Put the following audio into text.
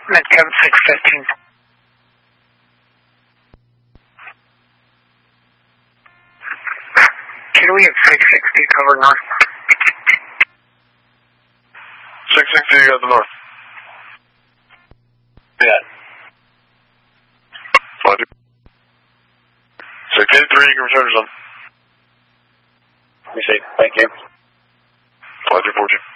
Metcalf 615. Can we have 660 cover north? 660, you got the north. Yeah. Roger. 683, you can return to zone. Appreciate it. Thank you. Roger, 14.